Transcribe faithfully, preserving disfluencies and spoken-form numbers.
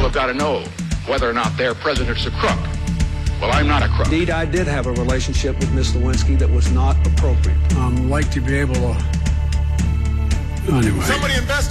have got to know whether or not their president's a crook. Well, I'm not a crook. Indeed, I did have a relationship with Miss Lewinsky that was not appropriate. I'd like to be able to... Anyway. Somebody investigate.